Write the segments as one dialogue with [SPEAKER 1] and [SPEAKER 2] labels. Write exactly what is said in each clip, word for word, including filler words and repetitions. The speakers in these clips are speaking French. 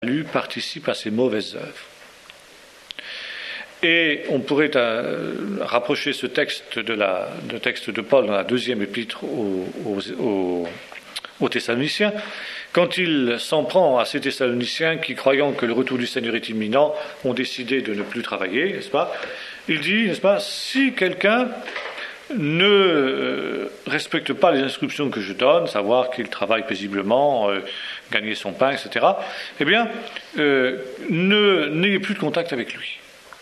[SPEAKER 1] salut participe à ses mauvaises œuvres. Et on pourrait euh, rapprocher ce texte de la, le texte de Paul dans la deuxième épître aux, aux, aux, aux Thessaloniciens, quand il s'en prend à ces Thessaloniciens qui, croyant que le retour du Seigneur est imminent, ont décidé de ne plus travailler, n'est-ce pas? Il dit, n'est-ce pas, si quelqu'un ne euh, respecte pas les instructions que je donne, savoir qu'il travaille paisiblement, euh, gagner son pain, et cetera, eh bien, euh, ne, n'ayez plus de contact avec lui.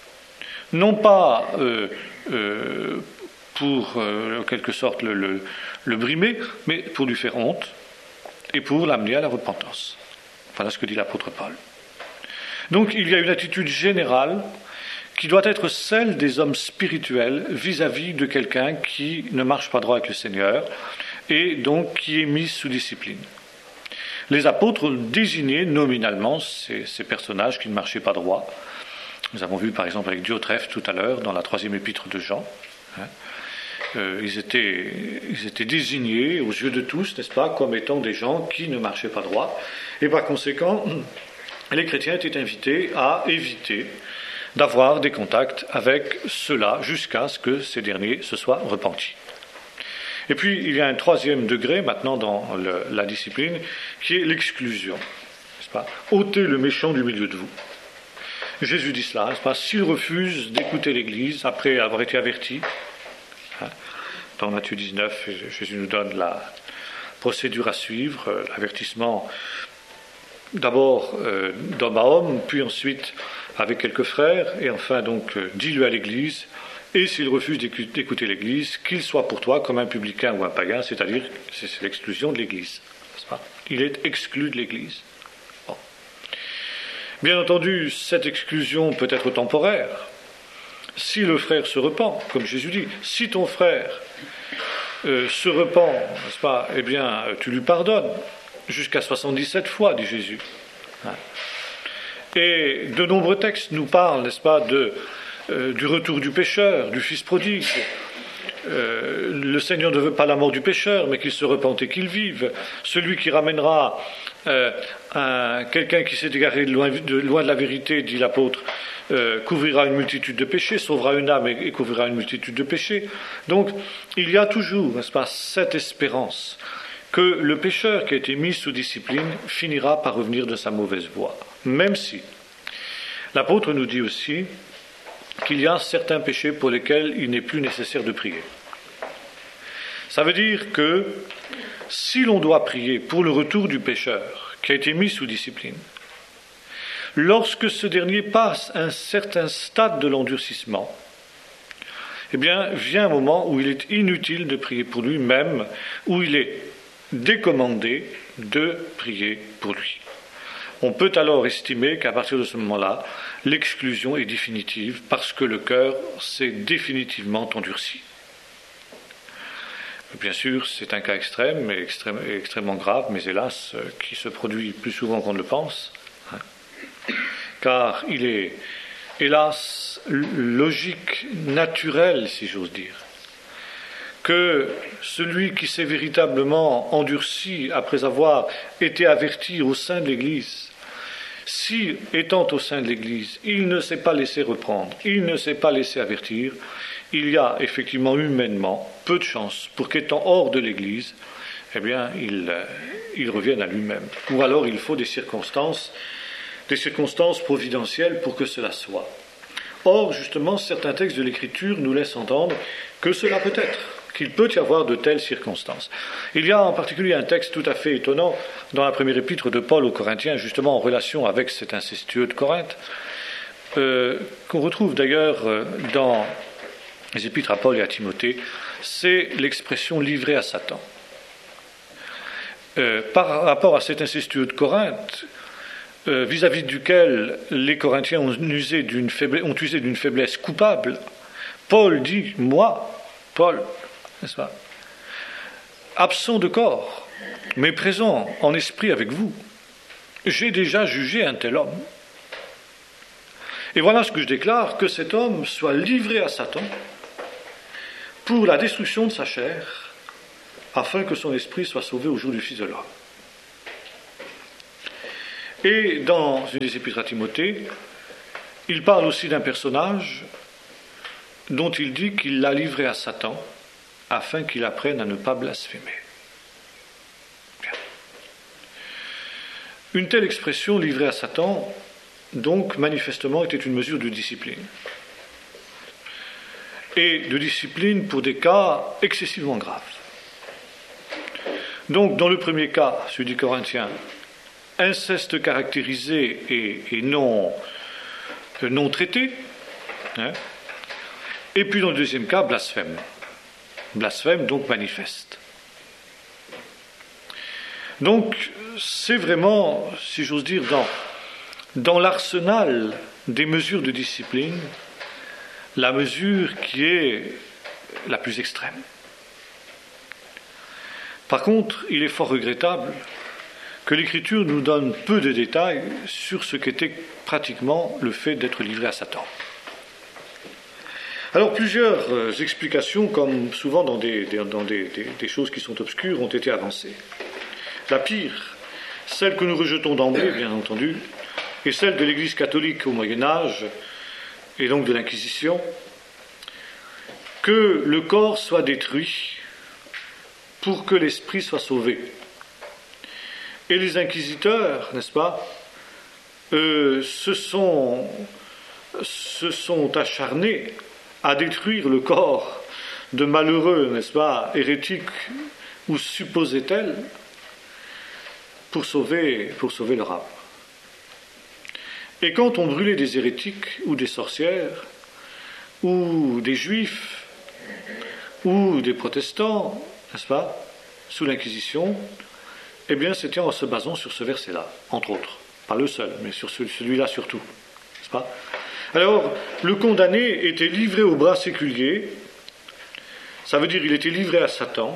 [SPEAKER 1] Non pas euh, euh, pour, euh, en quelque sorte, le, le, le brimer, mais pour lui faire honte et pour l'amener à la repentance. Voilà ce que dit l'apôtre Paul. Donc, il y a une attitude générale qui doit être celle des hommes spirituels vis-à-vis de quelqu'un qui ne marche pas droit avec le Seigneur et donc qui est mis sous discipline. Les apôtres ont désigné nominalement ces, ces personnages qui ne marchaient pas droit. Nous avons vu par exemple avec Diotrephe tout à l'heure dans la troisième épître de Jean. Hein, euh, ils, étaient, ils étaient désignés aux yeux de tous, n'est-ce pas, comme étant des gens qui ne marchaient pas droit. Et par conséquent, les chrétiens étaient invités à éviter d'avoir des contacts avec ceux-là jusqu'à ce que ces derniers se soient repentis. Et puis, il y a un troisième degré maintenant dans le, la discipline, qui est l'exclusion. N'est-ce pas ? Ôtez le méchant du milieu de vous. Jésus dit cela, n'est-ce pas ? S'il refuse d'écouter l'Église, après avoir été averti, hein, dans Matthieu dix-neuf, Jésus nous donne la procédure à suivre, l'avertissement d'abord euh, d'homme à homme, puis ensuite avec quelques frères, et enfin donc euh, dis-le à l'Église, et s'il refuse d'écouter l'Église, qu'il soit pour toi comme un publicain ou un païen, c'est-à-dire c'est, c'est l'exclusion de l'Église. N'est-ce pas ? Il est exclu de l'Église. Bon. Bien entendu, cette exclusion peut être temporaire. Si le frère se repent, comme Jésus dit, si ton frère euh, se repent, n'est-ce pas, eh bien, tu lui pardonnes, jusqu'à soixante-dix-sept fois, dit Jésus. Hein. Et de nombreux textes nous parlent, n'est-ce pas, de, euh, du retour du pécheur, du fils prodigue. Euh, le Seigneur ne veut pas la mort du pécheur, mais qu'il se repente et qu'il vive. Celui qui ramènera euh, un, quelqu'un qui s'est égaré de loin, de loin de la vérité, dit l'apôtre, euh, couvrira une multitude de péchés, sauvera une âme et, et couvrira une multitude de péchés. Donc, il y a toujours, n'est-ce pas, cette espérance que le pécheur qui a été mis sous discipline finira par revenir de sa mauvaise voie. Même si l'apôtre nous dit aussi qu'il y a certains péchés pour lesquels il n'est plus nécessaire de prier. Ça veut dire que si l'on doit prier pour le retour du pécheur qui a été mis sous discipline, lorsque ce dernier passe un certain stade de l'endurcissement, eh bien, vient un moment où il est inutile de prier pour lui, même où il est décommandé de prier pour lui. On peut alors estimer qu'à partir de ce moment-là, l'exclusion est définitive parce que le cœur s'est définitivement endurci. Bien sûr, c'est un cas extrême et extrême, extrêmement grave, mais hélas, qui se produit plus souvent qu'on ne le pense, hein, car il est, hélas, logique, naturel, si j'ose dire, que celui qui s'est véritablement endurci après avoir été averti au sein de l'Église, si, étant au sein de l'Église, il ne s'est pas laissé reprendre, il ne s'est pas laissé avertir, il y a effectivement humainement peu de chances pour qu'étant hors de l'Église, eh bien, il, il revienne à lui-même. Ou alors il faut des circonstances, des circonstances providentielles pour que cela soit. Or, justement, certains textes de l'Écriture nous laissent entendre que cela peut être, qu'il peut y avoir de telles circonstances. Il y a en particulier un texte tout à fait étonnant dans la première épître de Paul aux Corinthiens, justement en relation avec cet incestueux de Corinthe, euh, qu'on retrouve d'ailleurs euh, dans les épîtres à Paul et à Timothée, c'est l'expression « livrée à Satan ». Euh, par rapport à cet incestueux de Corinthe, euh, vis-à-vis duquel les Corinthiens ont usé d'une faiblesse, ont usé d'une faiblesse coupable, Paul dit « moi, Paul », n'est-ce pas, absent de corps, mais présent en esprit avec vous, j'ai déjà jugé un tel homme. Et voilà ce que je déclare, que cet homme soit livré à Satan pour la destruction de sa chair, afin que son esprit soit sauvé au jour du Fils de l'homme. Et dans une des épîtres à Timothée, il parle aussi d'un personnage dont il dit qu'il l'a livré à Satan afin qu'il apprenne à ne pas blasphémer. Bien. Une telle expression, livrée à Satan, donc manifestement était une mesure de discipline. Et de discipline pour des cas excessivement graves. Donc, dans le premier cas, celui du Corinthien, inceste caractérisé et, et non, euh, non traité, hein, et puis dans le deuxième cas, blasphème. Blasphème, donc manifeste. Donc, c'est vraiment, si j'ose dire, dans, dans l'arsenal des mesures de discipline, la mesure qui est la plus extrême. Par contre, il est fort regrettable que l'Écriture nous donne peu de détails sur ce qu'était pratiquement le fait d'être livré à Satan. Alors, plusieurs euh, explications, comme souvent dans, des, des, dans des, des, des choses qui sont obscures, ont été avancées. La pire, celle que nous rejetons d'emblée, bien entendu, est celle de l'Église catholique au Moyen-Âge, et donc de l'Inquisition, que le corps soit détruit pour que l'esprit soit sauvé. Et les inquisiteurs, n'est-ce pas, euh, se sont, se sont acharnés à détruire le corps de malheureux, n'est-ce pas, hérétiques ou supposés-elles, pour sauver, pour sauver leur âme. Et quand on brûlait des hérétiques ou des sorcières, ou des juifs, ou des protestants, n'est-ce pas, sous l'Inquisition, eh bien c'était en se basant sur ce verset-là, entre autres. Pas le seul, mais sur celui-là surtout, n'est-ce pas ? Alors, le condamné était livré au bras séculier, ça veut dire qu'il était livré à Satan,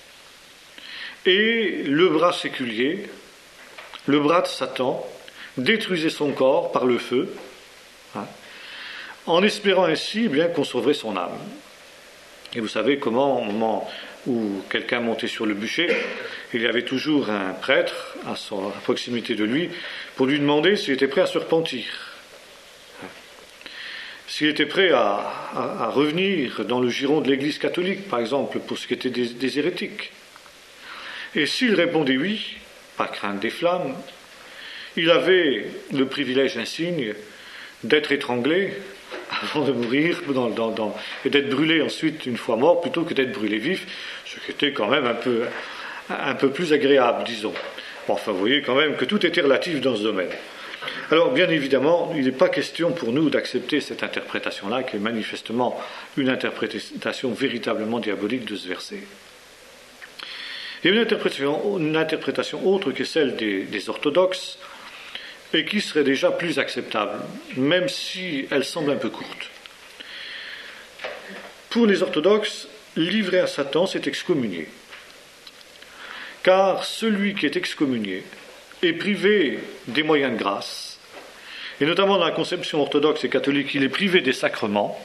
[SPEAKER 1] et le bras séculier, le bras de Satan, détruisait son corps par le feu, hein, en espérant ainsi eh bien qu'on sauverait son âme. Et vous savez comment, au moment où quelqu'un montait sur le bûcher, il y avait toujours un prêtre à, son, à proximité de lui pour lui demander s'il était prêt à se repentir, s'il était prêt à, à, à revenir dans le giron de l'Église catholique, par exemple, pour ce qui était des, des hérétiques. Et s'il répondait oui, pas crainte des flammes, il avait le privilège insigne d'être étranglé avant de mourir dans, dans, dans, et d'être brûlé ensuite une fois mort plutôt que d'être brûlé vif, ce qui était quand même un peu, un peu plus agréable, disons. Bon, enfin, vous voyez quand même que tout était relatif dans ce domaine. Alors, bien évidemment, il n'est pas question pour nous d'accepter cette interprétation-là, qui est manifestement une interprétation véritablement diabolique de ce verset. Il y a une interprétation, une interprétation autre que celle des, des orthodoxes, et qui serait déjà plus acceptable, même si elle semble un peu courte. Pour les orthodoxes, livré à Satan, c'est excommunié. Car celui qui est excommunié est privé des moyens de grâce, et notamment dans la conception orthodoxe et catholique, il est privé des sacrements.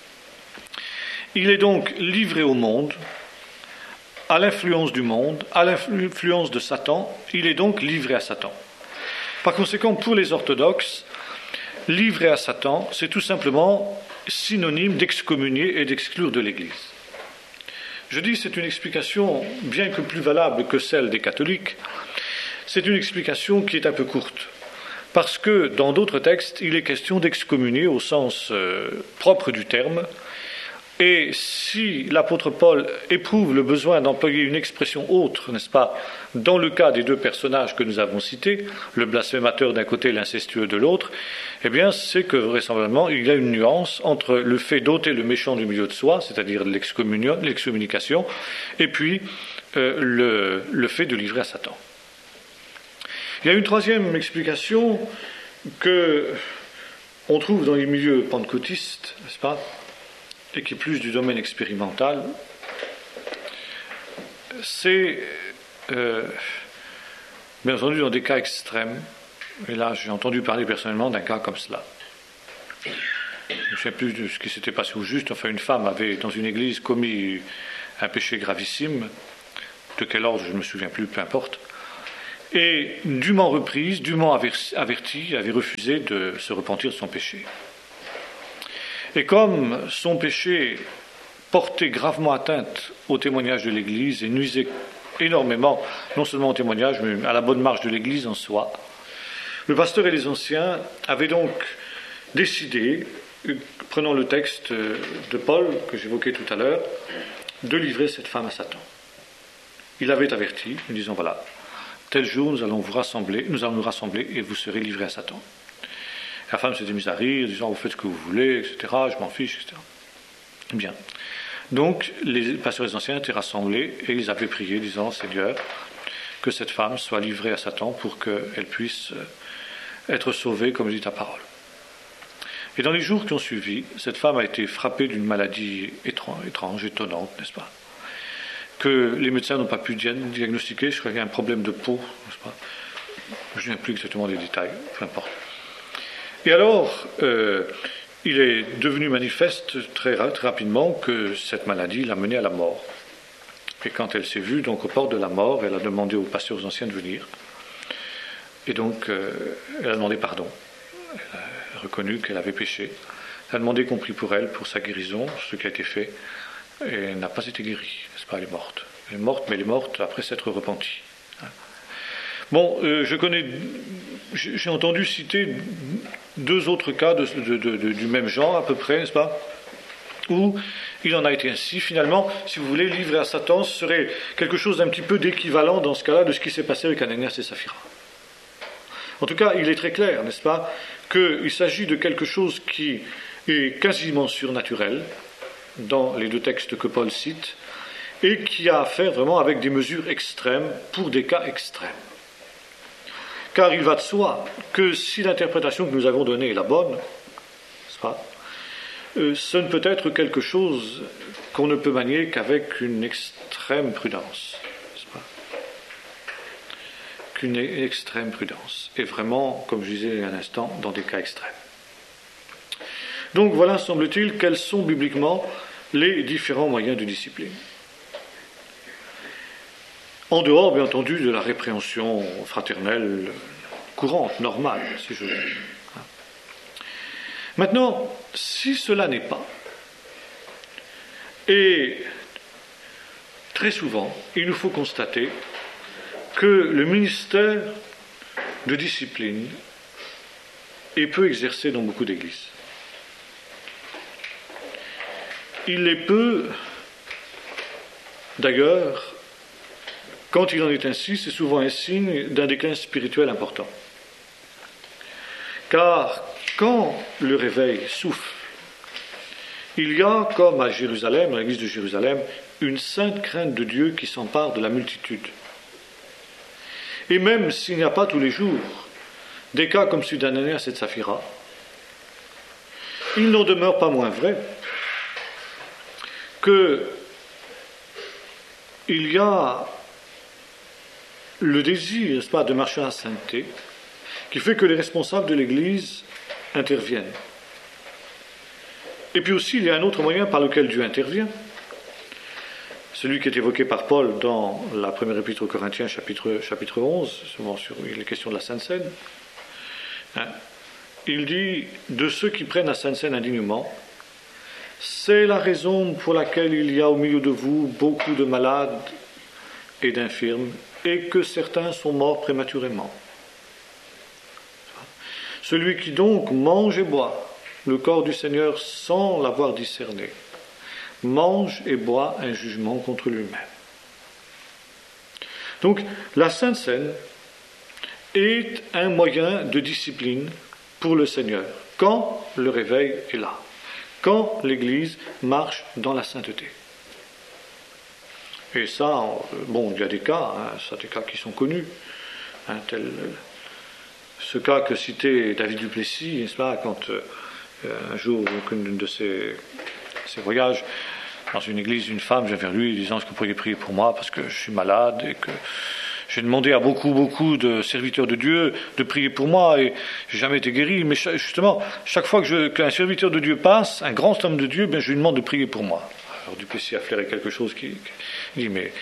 [SPEAKER 1] Il est donc livré au monde, à l'influence du monde, à l'influence de Satan, il est donc livré à Satan. Par conséquent, pour les orthodoxes, livré à Satan, c'est tout simplement synonyme d'excommunier et d'exclure de l'Église. Je dis c'est une explication, bien que plus valable que celle des catholiques, c'est une explication qui est un peu courte, parce que dans d'autres textes, il est question d'excommunier au sens euh, propre du terme, et si l'apôtre Paul éprouve le besoin d'employer une expression autre, n'est-ce pas, dans le cas des deux personnages que nous avons cités, le blasphémateur d'un côté et l'incestueux de l'autre, eh bien c'est que vraisemblablement il y a une nuance entre le fait d'ôter le méchant du milieu de soi, c'est-à-dire l'excommunication, et puis euh, le, le fait de livrer à Satan. Il y a une troisième explication que on trouve dans les milieux pentecôtistes, n'est-ce pas, et qui est plus du domaine expérimental, c'est, euh, bien entendu, dans des cas extrêmes, et là j'ai entendu parler personnellement d'un cas comme cela. Je ne sais plus de ce qui s'était passé au juste, enfin une femme avait dans une église commis un péché gravissime, de quel ordre je ne me souviens plus, peu importe, et dûment reprise, dûment avertie, avait refusé de se repentir de son péché. Et comme son péché portait gravement atteinte au témoignage de l'Église et nuisait énormément, non seulement au témoignage, mais à la bonne marche de l'Église en soi, le pasteur et les anciens avaient donc décidé, prenant le texte de Paul que j'évoquais tout à l'heure, de livrer cette femme à Satan. Il avait averti, en disant voilà, tel jour nous allons vous rassembler, nous allons nous rassembler et vous serez livrés à Satan. La femme s'était mise à rire, disant vous faites ce que vous voulez, et cetera. Je m'en fiche, et cetera. Bien. Donc les pasteurs et les anciens étaient rassemblés et ils avaient prié, disant Seigneur, que cette femme soit livrée à Satan pour qu'elle puisse être sauvée comme dit ta parole. Et dans les jours qui ont suivi, cette femme a été frappée d'une maladie étrange, étrange étonnante, n'est-ce pas, que les médecins n'ont pas pu diagnostiquer. Je crois qu'il y a un problème de peau, n'est-ce pas. Je ne me souviens plus exactement des détails, peu importe. Et alors, euh, il est devenu manifeste très, très rapidement que cette maladie l'a menée à la mort. Et quand elle s'est vue donc au port de la mort, elle a demandé aux pasteurs anciens de venir. Et donc, euh, elle a demandé pardon. Elle a reconnu qu'elle avait péché. Elle a demandé qu'on prie pour elle, pour sa guérison, ce qui a été fait. Et elle n'a pas été guérie, n'est-ce pas, elle est morte. Elle est morte, mais elle est morte après s'être repentie. Bon, euh, je connais, j'ai entendu citer deux autres cas de, de, de, de, du même genre, à peu près, n'est-ce pas, où il en a été ainsi. Finalement, si vous voulez, livré à Satan, ce serait quelque chose d'un petit peu d'équivalent dans ce cas-là de ce qui s'est passé avec Ananias et Saphira. En tout cas, il est très clair, n'est-ce pas, qu'il s'agit de quelque chose qui est quasiment surnaturel dans les deux textes que Paul cite et qui a à faire vraiment avec des mesures extrêmes pour des cas extrêmes. Car il va de soi que si l'interprétation que nous avons donnée est la bonne, n'est-ce pas, euh, ce ne peut être quelque chose qu'on ne peut manier qu'avec une extrême prudence, n'est-ce pas, qu'une extrême prudence, et vraiment, comme je disais il y a un instant, dans des cas extrêmes. Donc voilà, semble-t-il, quels sont bibliquement les différents moyens de discipline. En dehors, bien entendu, de la répréhension fraternelle courante, normale, si je veux dire. Maintenant, si cela n'est pas, et très souvent, il nous faut constater que le ministère de discipline est peu exercé dans beaucoup d'églises. Il est peu, d'ailleurs, quand il en est ainsi, c'est souvent un signe d'un déclin spirituel important. Car quand le réveil souffle, il y a, comme à Jérusalem, à l'église de Jérusalem, une sainte crainte de Dieu qui s'empare de la multitude. Et même s'il n'y a pas tous les jours des cas comme celui d'Ananias et de Saphira, il n'en demeure pas moins vrai qu'il y a le désir, n'est-ce pas, de marcher à la sainteté, qui fait que les responsables de l'Église interviennent. Et puis aussi, il y a un autre moyen par lequel Dieu intervient, celui qui est évoqué par Paul dans la première épître aux Corinthiens, chapitre, chapitre onze, souvent sur les questions de la Sainte Seine. Hein, il dit, de ceux qui prennent la Sainte Seine indignement, c'est la raison pour laquelle il y a au milieu de vous beaucoup de malades et d'infirmes, et que certains sont morts prématurément. Celui qui donc mange et boit le corps du Seigneur sans l'avoir discerné, mange et boit un jugement contre lui-même. Donc, la Sainte Seine est un moyen de discipline pour le Seigneur, quand le réveil est là, quand l'Église marche dans la sainteté. Et ça, bon, il y a des cas, hein, ça, des cas qui sont connus, hein, tel ce cas que citait David Duplessis, n'est-ce pas, quand euh, un jour, aucune de ses, ses voyages, dans une église, une femme vient vers lui disant est-ce que vous pourriez prier pour moi parce que je suis malade et que j'ai demandé à beaucoup, beaucoup de serviteurs de Dieu de prier pour moi et j'ai jamais été guéri. Mais justement, chaque fois que je, qu'un serviteur de Dieu passe, un grand homme de Dieu, ben, je lui demande de prier pour moi. Alors Duplessis a flairé quelque chose qui, qui dit mais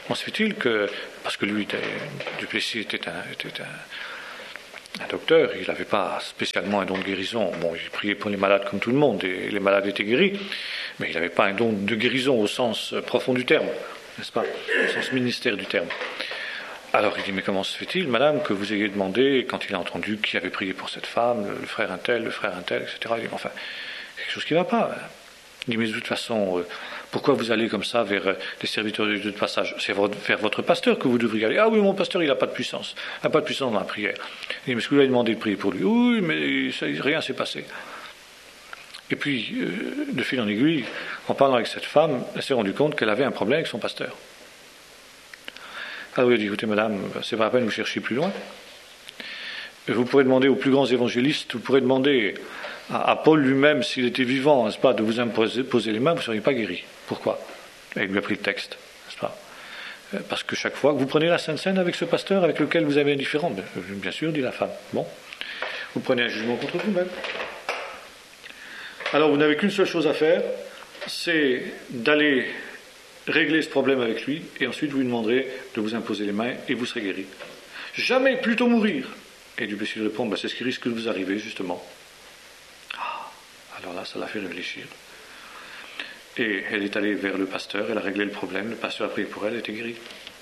[SPEAKER 1] comment se fait-il que, parce que lui, était, Duplessis était un, était un, un docteur, il n'avait pas spécialement un don de guérison. Bon, il priait pour les malades comme tout le monde, et les malades étaient guéris, mais il n'avait pas un don de guérison au sens profond du terme, n'est-ce pas, au sens ministère du terme. Alors il dit, mais comment se fait-il, madame, que vous ayez demandé, quand il a entendu qui avait prié pour cette femme, le frère un tel, le frère un tel, et cetera. Il dit, enfin, quelque chose qui ne va pas. Il dit, mais de toute façon, euh, pourquoi vous allez comme ça vers euh, les serviteurs de Dieu de passage? C'est vers votre pasteur que vous devriez aller. Ah oui, mon pasteur, il n'a pas de puissance. Il n'a pas de puissance dans la prière. Il dit, mais est-ce que vous lui avez demandé de prier pour lui? Oui, mais ça, rien s'est passé. Et puis, euh, de fil en aiguille, en parlant avec cette femme, elle s'est rendue compte qu'elle avait un problème avec son pasteur. Alors il a dit, écoutez madame, c'est pas la peine que vous cherchiez plus loin. Vous pourrez demander aux plus grands évangélistes, vous pourrez demander à, à Paul lui-même, s'il était vivant, n'est-ce pas, de vous imposer poser les mains, vous ne seriez pas guéri. Pourquoi? Et il lui a pris le texte, n'est-ce pas? Parce que chaque fois, vous prenez la Sainte Seine avec ce pasteur avec lequel vous avez un différend. Bien sûr, dit la femme. Bon, vous prenez un jugement contre vous-même. Alors vous n'avez qu'une seule chose à faire, c'est d'aller régler ce problème avec lui, et ensuite vous lui demanderez de vous imposer les mains, et vous serez guéri. Jamais, plutôt mourir. Et Duplessis répond, ben, c'est ce qui risque de vous arriver, justement. Ah, alors là, ça l'a fait réfléchir. Et elle est allée vers le pasteur, elle a réglé le problème, le pasteur a prié pour elle, elle était guérie.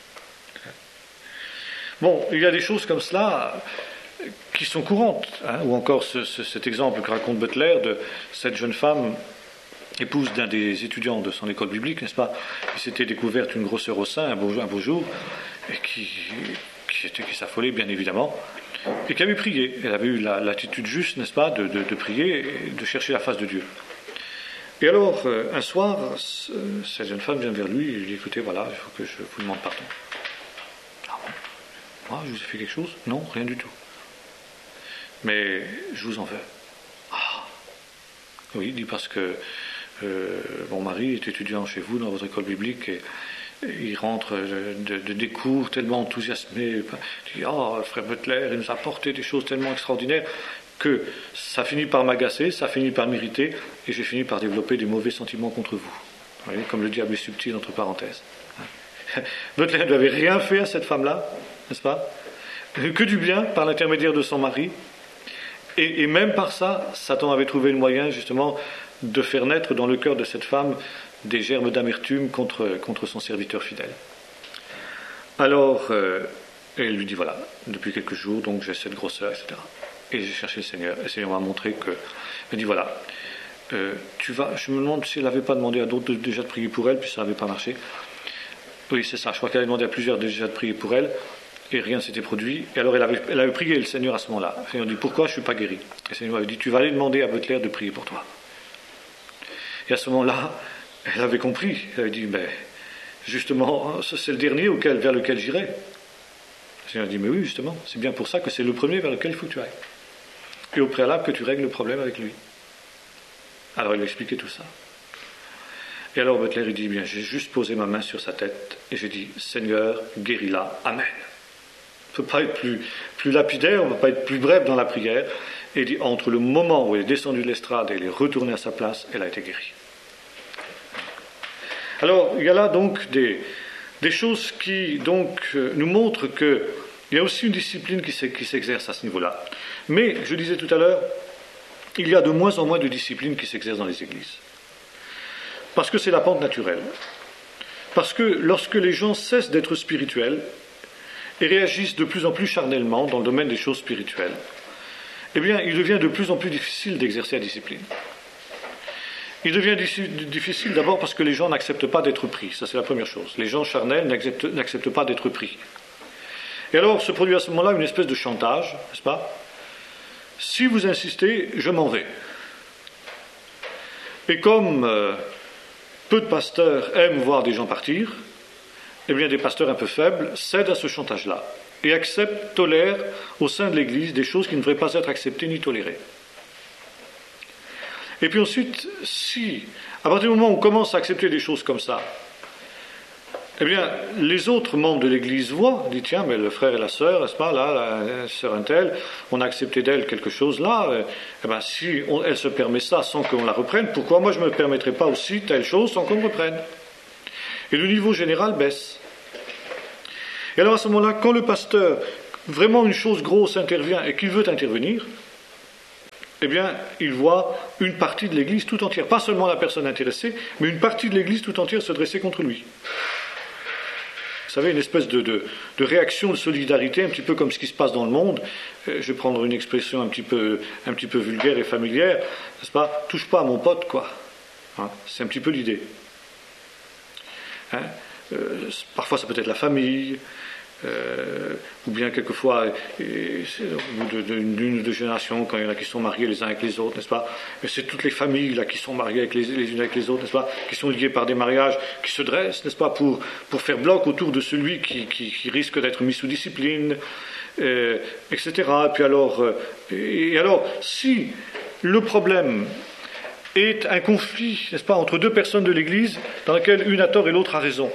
[SPEAKER 1] Bon, il y a des choses comme cela qui sont courantes, hein, ou encore ce, ce, cet exemple que raconte Butler de cette jeune femme épouse d'un des étudiants de son école biblique, n'est-ce pas, qui s'était découverte une grosseur au sein un beau, un beau jour, et qui, qui, était, qui s'affolait bien évidemment, et qui avait prié. Elle avait eu la, l'attitude juste, n'est-ce pas, de, de, de prier et de chercher la face de Dieu. Et alors, euh, un soir, cette jeune femme vient vers lui et lui dit, écoutez, voilà, il faut que je vous demande pardon. Ah bon? Moi, je vous ai fait quelque chose? Non, rien du tout. Mais je vous en veux. Ah. Oui, il dit parce que Euh, mon mari est étudiant chez vous dans votre école biblique et, et il rentre de, de, de des cours tellement enthousiasmé, il dit, oh, frère Butler, il nous a apporté des choses tellement extraordinaires que ça finit par m'agacer, ça finit par m'irriter et j'ai fini par développer des mauvais sentiments contre vous. Vous voyez, comme le diable est subtil, entre parenthèses. Butler n'avait rien fait à cette femme-là, n'est-ce pas? Que du bien par l'intermédiaire de son mari, et, et même par ça, Satan avait trouvé le moyen justement de faire naître dans le cœur de cette femme des germes d'amertume contre, contre son serviteur fidèle. Alors, euh, elle lui dit, voilà, depuis quelques jours, donc j'ai cette grosseur, et cetera. Et j'ai cherché le Seigneur, et le Seigneur m'a montré que... Elle dit, voilà, euh, tu vas... Je me demande si elle n'avait pas demandé à d'autres de, déjà de prier pour elle, puis ça n'avait pas marché. Oui, c'est ça, je crois qu'elle avait demandé à plusieurs déjà de prier pour elle, et rien ne s'était produit. Et alors elle avait, elle avait prié le Seigneur à ce moment-là. Le Seigneur dit, pourquoi je ne suis pas guéri? Et le Seigneur avait dit, tu vas aller demander à Butler de prier pour toi. Et à ce moment-là, elle avait compris. Elle avait dit, mais justement, c'est le dernier auquel, vers lequel j'irai. Le Seigneur a dit, mais oui, justement, c'est bien pour ça que c'est le premier vers lequel il faut que tu ailles. Et au préalable, que tu règles le problème avec lui. Alors il a expliqué tout ça. Et alors Butler, il dit, bien, j'ai juste posé ma main sur sa tête, et j'ai dit, Seigneur, guéris-la, Amen. On ne peut pas être plus, plus lapidaire, on ne peut pas être plus bref dans la prière. Et il dit, entre le moment où elle est descendue de l'estrade et elle est retournée à sa place, elle a été guérie. Alors, il y a là donc des, des choses qui donc, euh, nous montrent qu'il y a aussi une discipline qui, qui s'exerce à ce niveau-là. Mais, je disais tout à l'heure, il y a de moins en moins de discipline qui s'exerce dans les églises. Parce que c'est la pente naturelle. Parce que lorsque les gens cessent d'être spirituels et réagissent de plus en plus charnellement dans le domaine des choses spirituelles, eh bien, il devient de plus en plus difficile d'exercer la discipline. Il devient difficile d'abord parce que les gens n'acceptent pas d'être pris. Ça, c'est la première chose. Les gens charnels n'acceptent, n'acceptent pas d'être pris. Et alors, se produit à ce moment-là une espèce de chantage, n'est-ce pas? Si vous insistez, je m'en vais. Et comme euh, peu de pasteurs aiment voir des gens partir, eh bien, des pasteurs un peu faibles cèdent à ce chantage-là et acceptent, tolèrent au sein de l'Église des choses qui ne devraient pas être acceptées ni tolérées. Et puis ensuite, si, à partir du moment où on commence à accepter des choses comme ça, eh bien, les autres membres de l'Église voient, disent, tiens, mais le frère et la sœur, n'est-ce pas, là, la sœur Untel, on a accepté d'elle quelque chose là, eh bien, si on, elle se permet ça sans qu'on la reprenne, pourquoi moi je ne me permettrai pas aussi telle chose sans qu'on me reprenne? Et le niveau général baisse. Et alors à ce moment-là, quand le pasteur, vraiment une chose grosse intervient et qu'il veut intervenir, eh bien, il voit une partie de l'Église tout entière, pas seulement la personne intéressée, mais une partie de l'Église tout entière se dresser contre lui. Vous savez, une espèce de, de, de réaction de solidarité, un petit peu comme ce qui se passe dans le monde. Je vais prendre une expression un petit peu, un petit peu vulgaire et familière, n'est-ce pas? Touche pas à mon pote, quoi. Hein, c'est un petit peu l'idée. Hein, euh, parfois, ça peut être la famille. Euh, ou bien quelquefois et, au bout d'une ou deux générations, quand il y en a qui sont mariés les uns avec les autres, n'est-ce pas? Mais c'est toutes les familles là qui sont mariées avec les, les unes avec les autres, n'est-ce pas? Qui sont liées par des mariages, qui se dressent, n'est-ce pas, pour, pour faire bloc autour de celui qui, qui, qui risque d'être mis sous discipline, euh, et cetera. Et puis alors, euh, et alors, si le problème est un conflit, n'est-ce pas, entre deux personnes de l'Église, dans laquelle une a tort et l'autre a raison,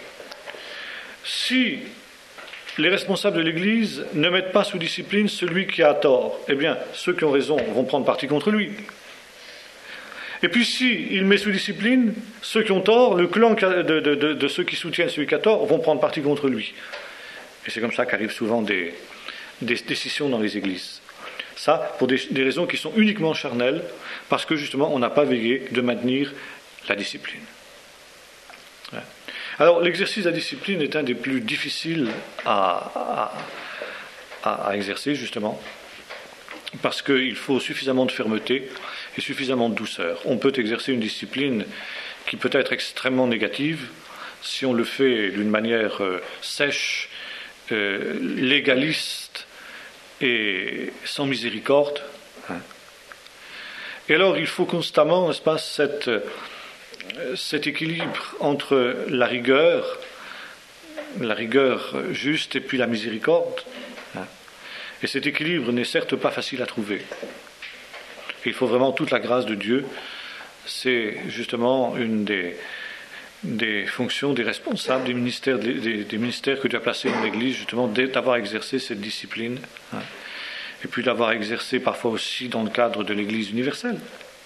[SPEAKER 1] si les responsables de l'Église ne mettent pas sous discipline celui qui a tort, eh bien, ceux qui ont raison vont prendre parti contre lui. Et puis, si il met sous discipline ceux qui ont tort, le clan de, de, de, de ceux qui soutiennent celui qui a tort vont prendre parti contre lui. Et c'est comme ça qu'arrivent souvent des, des décisions dans les églises. Ça, pour des, des raisons qui sont uniquement charnelles, parce que justement, on n'a pas veillé de maintenir la discipline. Ouais. Alors, l'exercice de la discipline est un des plus difficiles à, à, à exercer, justement, parce qu'il faut suffisamment de fermeté et suffisamment de douceur. On peut exercer une discipline qui peut être extrêmement négative si on le fait d'une manière euh, sèche, euh, légaliste et sans miséricorde. Hein. Et alors, il faut constamment, n'est-ce pas, cette... cet équilibre entre la rigueur, la rigueur juste et puis la miséricorde. Et cet équilibre n'est certes pas facile à trouver. Il faut vraiment toute la grâce de Dieu. C'est justement une des, des fonctions des responsables des ministères, des, des ministères que Dieu a placés dans l'Église, justement d'avoir exercé cette discipline. Et puis d'avoir exercé parfois aussi dans le cadre de l'Église universelle.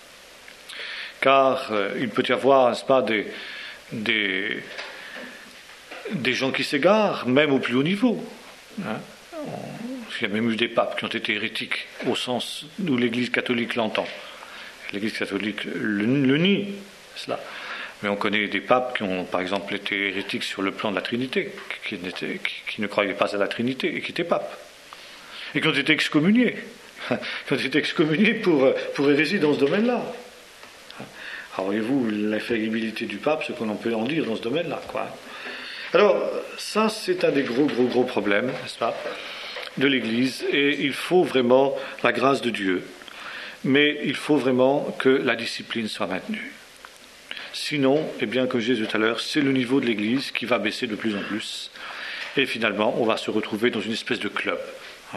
[SPEAKER 1] Car euh, il peut y avoir, n'est-ce pas, des, des, des gens qui s'égarent, même au plus haut niveau. Hein. On, il y a même eu des papes qui ont été hérétiques, au sens où l'Église catholique l'entend. L'Église catholique le, le nie, cela. Mais on connaît des papes qui ont, par exemple, été hérétiques sur le plan de la Trinité, qui, qui, qui, qui ne croyaient pas à la Trinité et qui étaient papes. Et qui ont été excommuniés. Qui ont été excommuniés pour, pour hérésie dans ce domaine-là. Alors, voyez-vous, l'infaillibilité du pape, ce qu'on peut en dire dans ce domaine-là, quoi. Alors, ça, c'est un des gros, gros, gros problèmes, n'est-ce pas, de l'Église, et il faut vraiment la grâce de Dieu, mais il faut vraiment que la discipline soit maintenue. Sinon, eh bien, comme je disais tout à l'heure, c'est le niveau de l'Église qui va baisser de plus en plus, et finalement, on va se retrouver dans une espèce de club. Hein.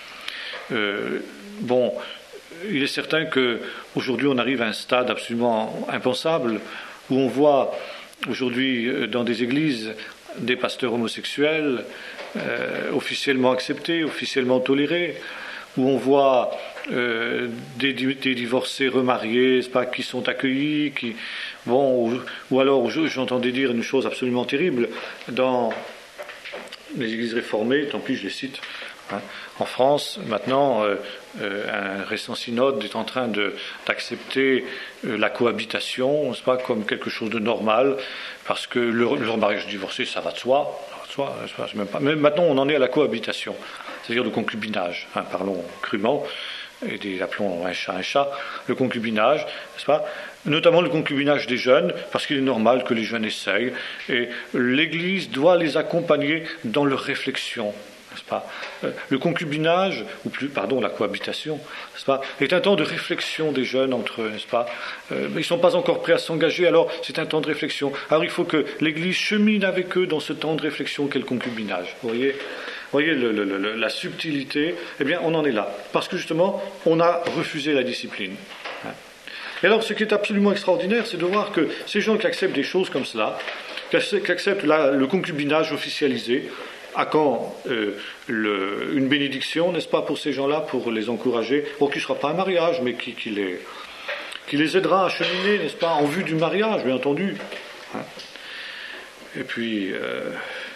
[SPEAKER 1] Euh, bon... Il est certain qu'aujourd'hui on arrive à un stade absolument impensable où on voit aujourd'hui dans des églises des pasteurs homosexuels euh, officiellement acceptés, officiellement tolérés, où on voit euh, des, des divorcés remariés, c'est pas, qui sont accueillis, qui, bon, ou, ou alors j'entendais dire une chose absolument terrible dans les églises réformées, tant pis je les cite. Hein. En France, maintenant, euh, euh, un récent synode est en train de, d'accepter euh, la cohabitation, c'est pas, comme quelque chose de normal, parce que le, le mariage divorcé, ça va de soi, ça va de soi, c'est pas, c'est même pas. Mais maintenant, on en est à la cohabitation, c'est-à-dire le concubinage, hein, parlons crûment, et des, appelons un chat un chat, le concubinage, n'est-ce pas, notamment le concubinage des jeunes, parce qu'il est normal que les jeunes essayent, et l'Église doit les accompagner dans leur réflexion. Pas. Le concubinage, ou plus, pardon, la cohabitation, n'est-ce pas, est un temps de réflexion des jeunes entre eux, n'est-ce pas, euh, ils ne sont pas encore prêts à s'engager, alors c'est un temps de réflexion. Alors il faut que l'Église chemine avec eux dans ce temps de réflexion qu'est le concubinage. Vous voyez, vous voyez le, le, le, la subtilité, eh bien on en est là, parce que justement on a refusé la discipline. Et alors ce qui est absolument extraordinaire, c'est de voir que ces gens qui acceptent des choses comme cela, qui acceptent la, le concubinage officialisé, à quand euh, le, une bénédiction, n'est-ce pas, pour ces gens-là, pour les encourager, bon, qui ne sera pas un mariage, mais qui, qui, les, qui les aidera à cheminer, n'est-ce pas, en vue du mariage, bien entendu. Hein. Et puis, euh,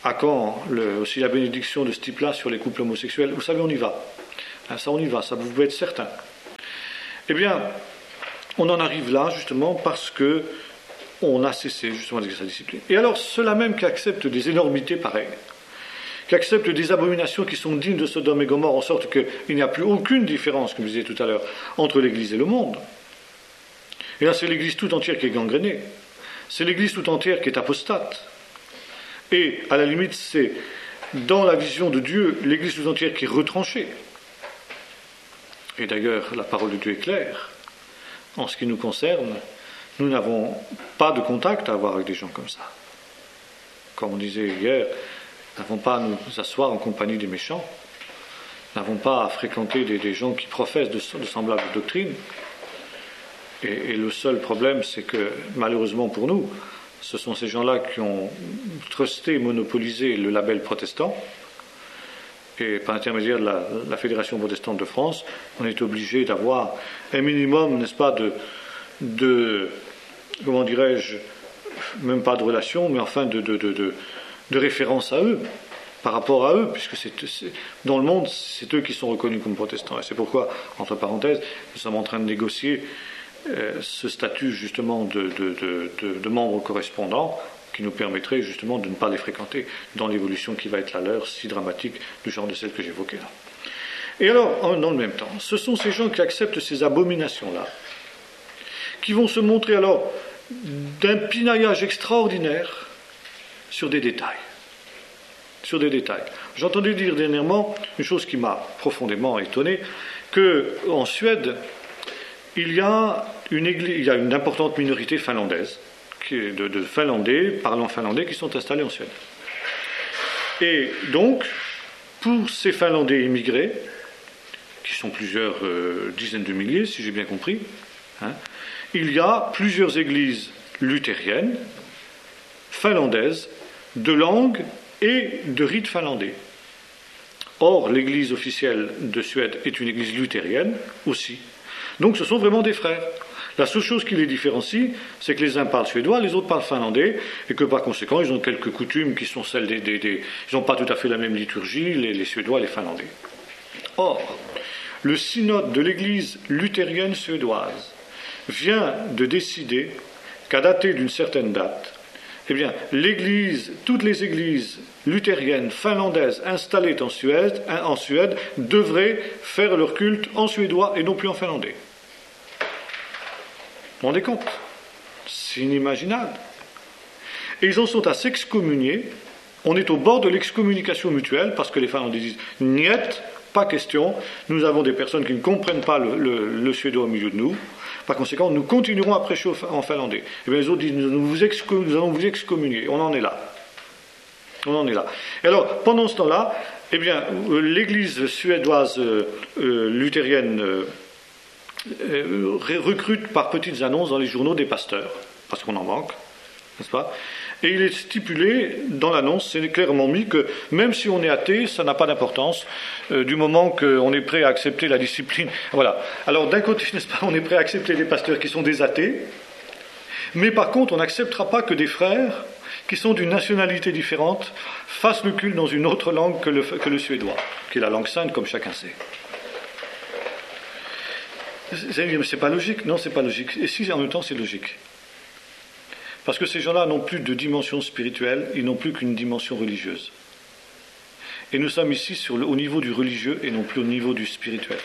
[SPEAKER 1] À quand le, aussi la bénédiction de ce type-là sur les couples homosexuels? Vous savez, on y va. Hein, ça, on y va, ça vous pouvez être certain. Eh bien, on en arrive là, justement, parce que on a cessé, justement, de sa discipline. Et alors, ceux-là même qui acceptent des énormités pareilles, qui acceptent des abominations qui sont dignes de Sodome et Gomorrhe, en sorte qu'il n'y a plus aucune différence, comme je disais tout à l'heure, entre l'Église et le monde. Et là, c'est l'Église tout entière qui est gangrénée. C'est l'Église tout entière qui est apostate. Et, à la limite, c'est, dans la vision de Dieu, l'Église tout entière qui est retranchée. Et d'ailleurs, la parole de Dieu est claire. En ce qui nous concerne, nous n'avons pas de contact à avoir avec des gens comme ça. Comme on disait hier, nous n'avons pas à nous asseoir en compagnie des méchants. Nous n'avons pas à fréquenter des, des gens qui professent de, de semblables doctrines. Et, et le seul problème, c'est que, malheureusement pour nous, ce sont ces gens-là qui ont trusté, monopolisé le label protestant. Et par l'intermédiaire de la, la Fédération protestante de France, on est obligé d'avoir un minimum, n'est-ce pas, de, de comment dirais-je, même pas de relation, mais enfin de, de, de, de, de référence à eux, par rapport à eux, puisque c'est, c'est, dans le monde, c'est eux qui sont reconnus comme protestants. Et c'est pourquoi, entre parenthèses, nous sommes en train de négocier euh, ce statut justement de, de, de, de, de membres correspondants, qui nous permettrait justement de ne pas les fréquenter dans l'évolution qui va être la leur, si dramatique, du genre de celle que j'évoquais là. Et alors, dans le même temps, ce sont ces gens qui acceptent ces abominations-là, qui vont se montrer alors d'un pinaillage extraordinaire sur des détails. Sur des détails. J'entendais dire dernièrement une chose qui m'a profondément étonné, qu'en Suède, il y a une église, il y a une importante minorité finlandaise, De, de Finlandais, parlant finlandais, qui sont installés en Suède. Et donc, pour ces Finlandais immigrés, qui sont plusieurs euh, dizaines de milliers, si j'ai bien compris, hein, il y a plusieurs églises luthériennes, finlandaises, de langue et de rite finlandais. Or, l'église officielle de Suède est une église luthérienne aussi. Donc, ce sont vraiment des frères. La seule chose qui les différencie, c'est que les uns parlent suédois, les autres parlent finlandais, et que par conséquent, ils ont quelques coutumes qui sont celles des... des, des ils n'ont pas tout à fait la même liturgie, les, les Suédois et les Finlandais. Or, le synode de l'Église luthérienne suédoise vient de décider qu'à dater d'une certaine date, eh bien, l'Église, toutes les églises luthériennes finlandaises installées en Suède, en Suède devraient faire leur culte en suédois et non plus en finlandais. Vous vous rendez compte? C'est inimaginable. Et ils en sont à s'excommunier. On est au bord de l'excommunication mutuelle parce que les Finlandais disent « Niet, pas question, nous avons des personnes qui ne comprennent pas le, le, le suédois au milieu de nous. Par conséquent, nous continuerons à prêcher en finlandais. » Et bien les autres disent « nous, vous excom- nous allons vous excommunier. » On en est là. On en est là. Et alors, pendant ce temps-là, eh bien, l'église suédoise euh, euh, luthérienne euh, Euh, recrute par petites annonces dans les journaux des pasteurs, parce qu'on en manque, n'est-ce pas? Et il est stipulé dans l'annonce, c'est clairement mis que même si on est athée, ça n'a pas d'importance, euh, du moment qu'on est prêt à accepter la discipline. Voilà. Alors d'un côté, n'est-ce pas, on est prêt à accepter des pasteurs qui sont des athées, mais par contre, on n'acceptera pas que des frères qui sont d'une nationalité différente fassent le culte dans une autre langue que le, que le suédois, qui est la langue sainte, comme chacun sait. C'est pas logique. Non, c'est pas logique. Et si en même temps c'est logique. Parce que ces gens-là n'ont plus de dimension spirituelle, ils n'ont plus qu'une dimension religieuse. Et nous sommes ici sur le, au niveau du religieux et non plus au niveau du spirituel.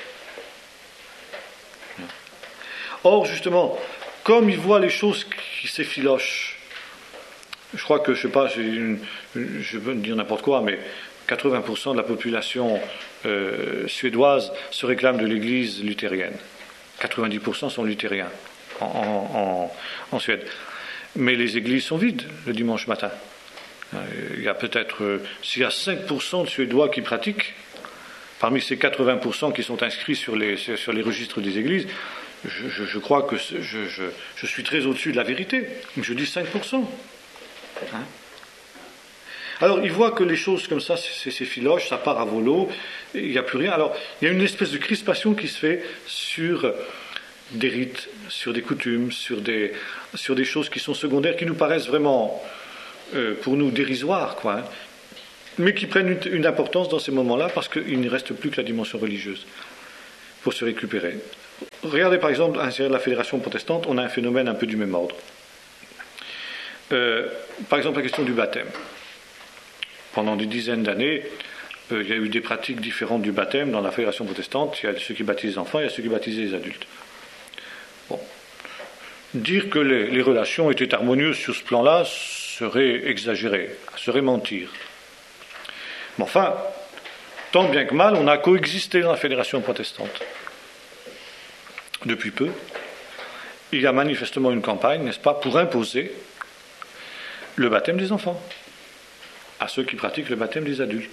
[SPEAKER 1] Or, justement, comme ils voient les choses qui s'effilochent, je crois que, je sais pas, j'ai une, une, je veux dire n'importe quoi, mais quatre-vingts pour cent de la population euh, suédoise se réclame de l'église luthérienne. quatre-vingt-dix pour cent sont luthériens en, en, en, en Suède. Mais les églises sont vides le dimanche matin. Il y a peut-être, euh, s'il y a cinq pour cent de Suédois qui pratiquent, parmi ces quatre-vingts pour cent qui sont inscrits sur les, sur les registres des églises, je, je, je crois que je, je, je suis très au-dessus de la vérité. Je dis cinq pour cent. Hein? Alors, ils voient que les choses comme ça, c'est, c'est filoche, ça part à volo, il n'y a plus rien. Alors, il y a une espèce de crispation qui se fait sur des rites, sur des coutumes, sur des, sur des choses qui sont secondaires, qui nous paraissent vraiment, euh, pour nous, dérisoires, quoi. Hein. mais qui prennent une, une importance dans ces moments-là parce qu'il ne reste plus que la dimension religieuse pour se récupérer. Regardez par exemple, à l'intérieur de la Fédération protestante, on a un phénomène un peu du même ordre. Euh, par exemple, la question du baptême. Pendant des dizaines d'années, euh, il y a eu des pratiques différentes du baptême dans la Fédération protestante. Il y a ceux qui baptisent les enfants, il y a ceux qui baptisent les adultes. Bon. Dire que les, les relations étaient harmonieuses sur ce plan-là serait exagéré, serait mentir. Mais enfin, tant bien que mal, on a coexisté dans la Fédération protestante. Depuis peu, il y a manifestement une campagne, n'est-ce pas, pour imposer le baptême des enfants à ceux qui pratiquent le baptême des adultes.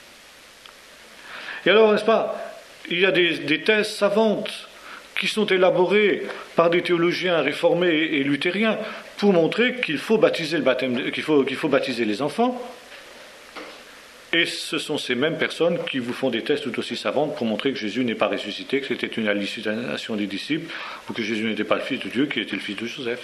[SPEAKER 1] Et alors, n'est-ce pas, il y a des, des thèses savantes qui sont élaborées par des théologiens réformés et luthériens pour montrer qu'il faut baptiser le baptême, qu'il faut, qu'il faut baptiser les enfants. Et ce sont ces mêmes personnes qui vous font des thèses tout aussi savantes pour montrer que Jésus n'est pas ressuscité, que c'était une hallucination des disciples, ou que Jésus n'était pas le Fils de Dieu, qu'il était le fils de Joseph.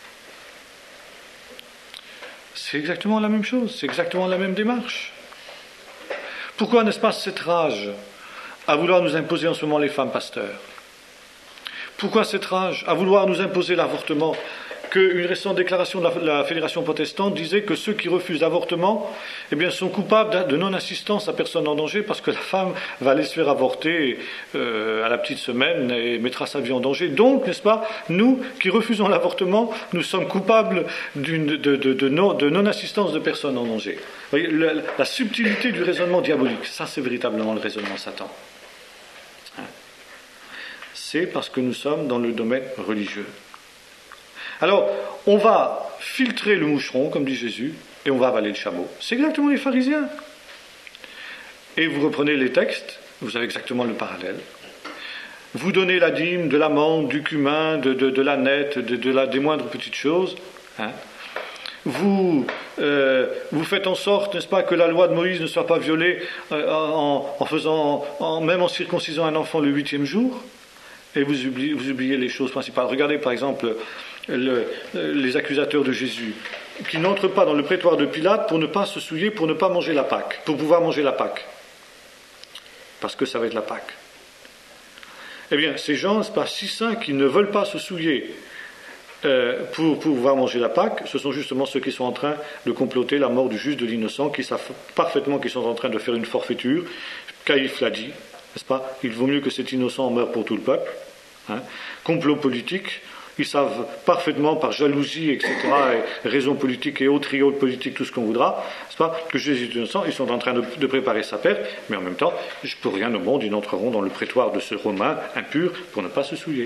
[SPEAKER 1] C'est exactement la même chose, c'est exactement la même démarche. Pourquoi, n'est-ce pas, cette rage à vouloir nous imposer en ce moment les femmes pasteurs? Pourquoi cette rage à vouloir nous imposer l'avortement? Qu'une récente déclaration de la, la Fédération protestante disait que ceux qui refusent l'avortement, eh bien, sont coupables de non-assistance à personne en danger parce que la femme va aller se faire avorter euh, à la petite semaine et mettra sa vie en danger. Donc, n'est-ce pas, nous qui refusons l'avortement, nous sommes coupables d'une, de, de, de, non, de non-assistance de personne en danger. Vous voyez, la, la subtilité du raisonnement diabolique, ça c'est véritablement le raisonnement Satan. Hein? C'est parce que nous sommes dans le domaine religieux. Alors, on va filtrer le moucheron, comme dit Jésus, et on va avaler le chameau. C'est exactement les pharisiens. Et vous reprenez les textes, vous avez exactement le parallèle. Vous donnez la dîme de l'amande, du cumin, de, de, de la nette, de, de la, des moindres petites choses. Hein. Vous, euh, vous faites en sorte, n'est-ce pas, que la loi de Moïse ne soit pas violée euh, en, en faisant, en, même en circoncisant un enfant le huitième jour. Et vous oubliez, vous oubliez les choses principales. Regardez par exemple le, les accusateurs de Jésus, qui n'entrent pas dans le prétoire de Pilate pour ne pas se souiller, pour ne pas manger la Pâque, pour pouvoir manger la Pâque. Parce que ça va être la Pâque. Eh bien, ces gens, c'est pas si saints qui ne veulent pas se souiller euh, pour, pour pouvoir manger la Pâque, ce sont justement ceux qui sont en train de comploter la mort du juste, de l'innocent, qui savent parfaitement qu'ils sont en train de faire une forfaiture. Caïphe l'a dit. N'est-ce pas? Il vaut mieux que cet innocent meure pour tout le peuple. Hein. Complot politique, ils savent parfaitement par jalousie, et cetera, et raison politique et autres triots politiques, tout ce qu'on voudra, n'est-ce pas, que Jésus est innocent, ils sont en train de, de préparer sa perte, mais en même temps, pour rien au monde, ils n'entreront dans le prétoire de ce Romain impur pour ne pas se souiller.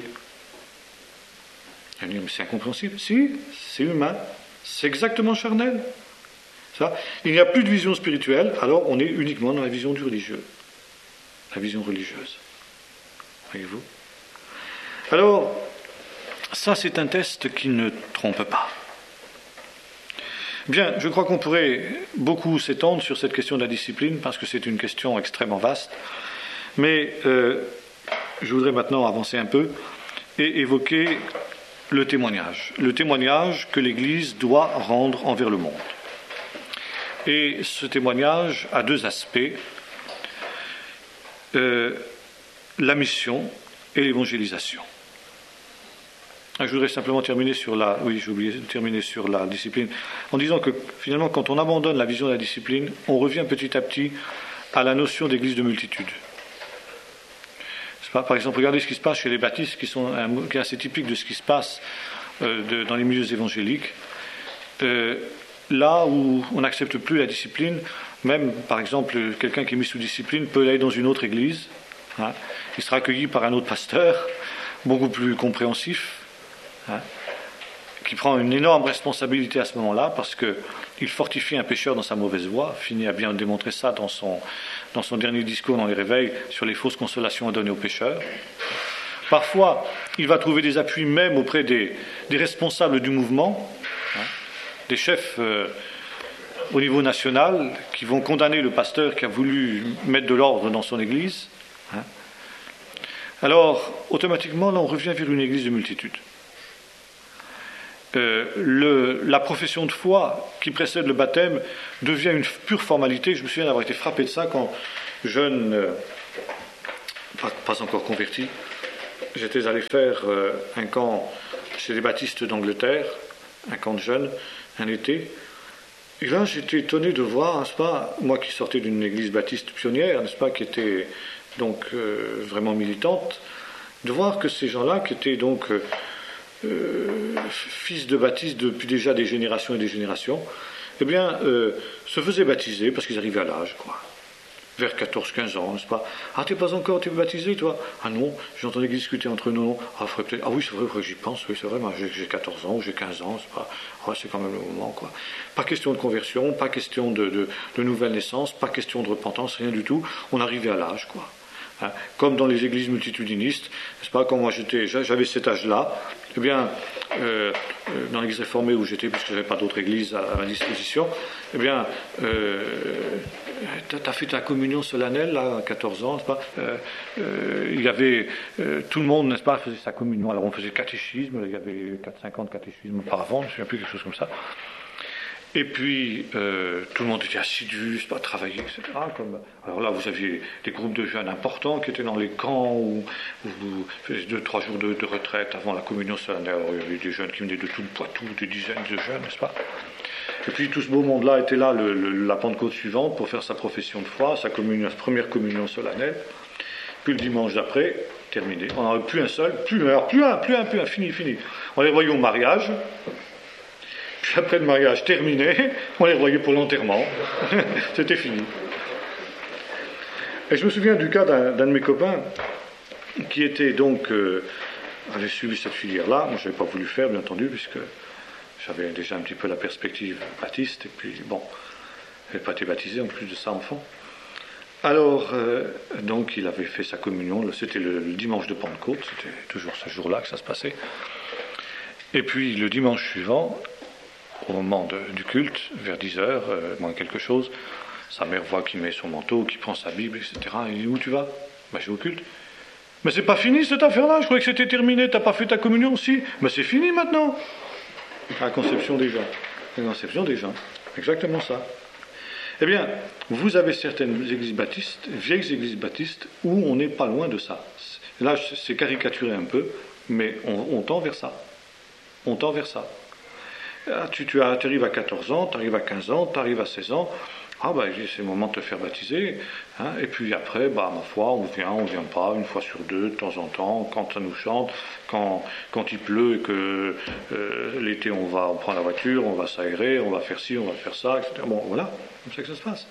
[SPEAKER 1] Mais c'est incompréhensible. Si, c'est humain, c'est exactement charnel. Ça, il n'y a plus de vision spirituelle, alors on est uniquement dans la vision du religieux. La vision religieuse. Voyez-vous? Alors, ça c'est un test qui ne trompe pas. Bien, je crois qu'on pourrait beaucoup s'étendre sur cette question de la discipline, parce que c'est une question extrêmement vaste. Mais euh, je voudrais maintenant avancer un peu et évoquer le témoignage. Le témoignage que l'Église doit rendre envers le monde. Et ce témoignage a deux aspects. Euh, la mission et l'évangélisation. Je voudrais simplement terminer sur la, oui, j'ai oublié de terminer sur la discipline, en disant que finalement, quand on abandonne la vision de la discipline, on revient petit à petit à la notion d'église de multitude. C'est pas, par exemple, regardez ce qui se passe chez les baptistes, qui sont un, qui est assez typique de ce qui se passe euh, de, dans les milieux évangéliques. Euh, là où on n'accepte plus la discipline, même, par exemple, quelqu'un qui est mis sous discipline peut aller dans une autre église. Hein, il sera accueilli par un autre pasteur, beaucoup plus compréhensif, hein, qui prend une énorme responsabilité à ce moment-là, parce qu'il fortifie un pécheur dans sa mauvaise voie. Finit à bien démontrer ça dans son, dans son dernier discours dans les réveils sur les fausses consolations à donner aux pécheurs. Parfois, il va trouver des appuis même auprès des, des responsables du mouvement, hein, des chefs euh, au niveau national, qui vont condamner le pasteur qui a voulu mettre de l'ordre dans son église. Hein. Alors, automatiquement, là, on revient vers une église de multitude. euh, le, la profession de foi qui précède le baptême devient une pure formalité. Je me souviens d'avoir été frappé de ça quand jeune, euh, pas, pas encore converti, j'étais allé faire euh, un camp chez les baptistes d'Angleterre, un camp de jeunes, un été. Et là, j'étais étonné de voir, n'est-ce pas, moi qui sortais d'une église baptiste pionnière, n'est-ce pas, qui était donc euh, vraiment militante, de voir que ces gens-là, qui étaient donc euh, euh, fils de baptistes depuis déjà des générations et des générations, eh bien, euh, se faisaient baptiser parce qu'ils arrivaient à l'âge, quoi. Vers quatorze quinze ans, n'est-ce pas? Ah, t'es pas encore, t'es baptisé, toi? Ah non, j'entendais discuter entre nous. Ah, faudrait peut-être... ah oui, c'est vrai, vrai j'y pense, oui, c'est vrai, moi, j'ai, j'ai quatorze ans ou j'ai quinze ans, c'est pas... ah, c'est quand même le moment, quoi. Pas question de conversion, pas question de, de, de nouvelle naissance, pas question de repentance, rien du tout. On arrivait à l'âge, quoi. Hein, comme dans les églises multitudinistes, n'est-ce pas, quand moi j'étais, j'avais cet âge-là, eh bien, euh, dans l'église réformée où j'étais, puisque je n'avais pas d'autre église à, à ma disposition, eh bien, euh, tu as fait ta communion solennelle, là, à quatorze ans, n'est-ce pas, euh, euh, il y avait, euh, tout le monde, n'est-ce pas, faisait sa communion, alors on faisait le catéchisme, il y avait quatre cinquante catéchismes auparavant, je ne me souviens plus, quelque chose comme ça. Et puis, euh, tout le monde était assidu, pas travailler, et cetera. Comme, alors là, vous aviez des groupes de jeunes importants qui étaient dans les camps, où vous faisiez deux, trois jours de, de retraite avant la communion solennelle. Alors, il y avait des jeunes qui venaient de tout le Poitou, des dizaines de jeunes, n'est-ce pas? Et puis, tout ce beau monde-là était là le, le, la Pentecôte suivante pour faire sa profession de foi, sa, communion, sa première communion solennelle. Puis le dimanche d'après, terminé. On n'en avait plus un seul, plus, alors, plus un, plus un, plus un, fini, fini. On les voyait au mariage. Puis après le mariage terminé, on les revoyait pour l'enterrement. C'était fini. Et je me souviens du cas d'un, d'un de mes copains qui était donc euh, avait suivi cette filière-là. Moi, je n'avais pas voulu faire, bien entendu, puisque j'avais déjà un petit peu la perspective baptiste. Et puis, bon, je n'avais pas été baptisé en plus de ça, enfant. Alors, euh, donc, il avait fait sa communion. C'était le, le dimanche de Pentecôte. C'était toujours ce jour-là que ça se passait. Et puis, le dimanche suivant, au moment de, du culte, vers dix heures, euh, moins quelque chose, sa mère voit qu'il met son manteau, qu'il prend sa Bible, et cetera. Il dit, où tu vas? Ben, je vais au culte. Mais c'est pas fini cette affaire-là, je croyais que c'était terminé, t'as pas fait ta communion aussi. Mais c'est fini maintenant. La conception des gens. La conception des gens. Exactement ça. Eh bien, vous avez certaines églises baptistes, vieilles églises baptistes, où on n'est pas loin de ça. Là, c'est caricaturé un peu, mais on, on tend vers ça. On tend vers ça. Ah, tu, tu arrives à quatorze ans, tu arrives à quinze ans, tu arrives à seize ans, ah ben c'est le moment de te faire baptiser, hein, et puis après, bah, ma foi, on vient, on vient pas, une fois sur deux, de temps en temps, quand ça nous chante, quand, quand il pleut et que euh, l'été on va, on prend la voiture, on va s'aérer, on va faire ci, on va faire ça, et cetera. Bon, voilà, comme ça que ça se passe.